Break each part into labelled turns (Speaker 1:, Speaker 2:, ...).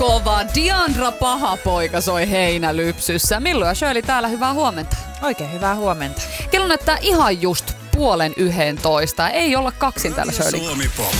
Speaker 1: kova. Diandra Pahapoika soi Heinälypsyssä. Millu ja Shirley täällä, hyvää huomenta.
Speaker 2: Oikein hyvää huomenta.
Speaker 1: Kello näyttää ihan just 10:30. Ei olla kaksin täällä, Shirley.
Speaker 3: Suomi-pop.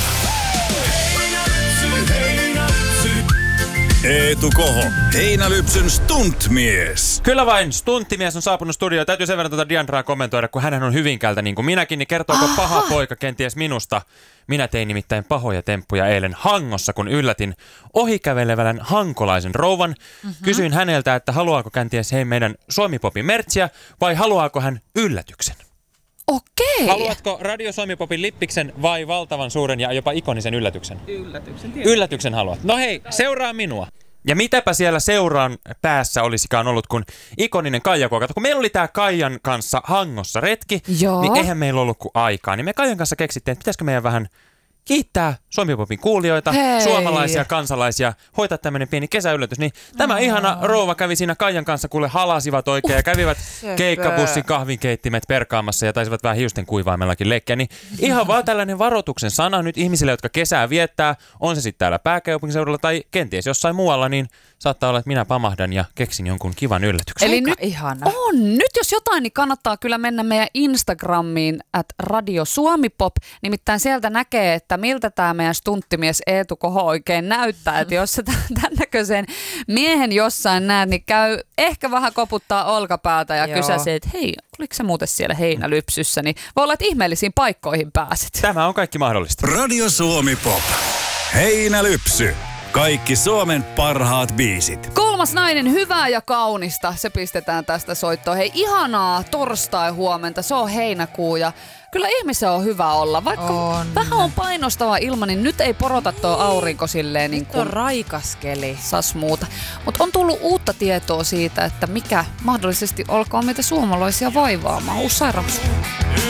Speaker 3: Eetu Koho, Heinälypsyn stuntmies.
Speaker 4: Kyllä vain, stunttimies on saapunut studioon. Täytyy sen verran Diandraa kommentoida, kun hän on Hyvinkäältä niin kuin minäkin, niin kertooko paha poika kenties minusta? Minä tein nimittäin pahoja temppuja eilen Hangossa, kun yllätin ohikävelevän hankolaisen rouvan. Kysyin häneltä, että haluaako kenties meidän Suomi-popin mertsiä vai haluaako hän yllätyksen?
Speaker 1: Okei.
Speaker 4: Haluatko Radio Suomi-popin lippiksen vai valtavan suuren ja jopa ikonisen yllätyksen? Yllätyksen haluat. No hei, seuraa minua. Ja mitäpä siellä seuraan päässä olisikaan ollut kuin ikoninen Kaija K. Kun meillä oli tää Kaijan kanssa Hangossa retki, niin eihän meillä ollut kuin aikaa. Niin me Kaijan kanssa keksittiin, että pitäisikö meidän vähän kiittää Suomi-popin kuulijoita, suomalaisia, kansalaisia, hoitaa tämmöinen pieni kesäyllätys. Niin tämä ihana rouva kävi siinä Kaijan kanssa, kuule halasivat oikein ja kävivät keikkabussin kahvinkeittimet perkaamassa ja taisivat vähän hiusten kuivaimellakin leikkiä. Niin ihan vaan tällainen varoituksen sana nyt ihmisille, jotka kesää viettää, on se sitten täällä pääkaupunkiseudulla tai kenties jossain muualla, niin saattaa olla, että minä pamahdan ja keksin jonkun kivan yllätyksen.
Speaker 1: Eli nyt nyt jos jotain, niin kannattaa kyllä mennä meidän Instagramiin @Radio Suomi-pop. Nimittäin sieltä näkee, että miltä tämä meidän stunttimies Eetu Koho oikein näyttää. Että jos sä tämän näköisen miehen jossain näet, niin käy ehkä vähän koputtaa olkapäätä ja kysäsee, että hei, oliko se muuten siellä Heinälypsyssä? Niin voi olla, että ihmeellisiin paikkoihin pääset.
Speaker 4: Tämä on kaikki mahdollista.
Speaker 3: Radio Suomi-pop. Heinälypsy. Kaikki Suomen parhaat biisit.
Speaker 1: Kolmas nainen, hyvää ja kaunista. Se pistetään tästä soittoon. Hei, ihanaa torstai-huomenta. Se on heinäkuu ja kyllä ihmisen on hyvä olla. Vaikka vähän on painostava ilma, niin nyt ei porota tuo aurinko silleen niin kuin
Speaker 2: on raikas keli.
Speaker 1: Sas muuta. Mutta on tullut uutta tietoa siitä, että mikä mahdollisesti olkoon meitä suomalaisia vaivaamaan. Uusi sairaus.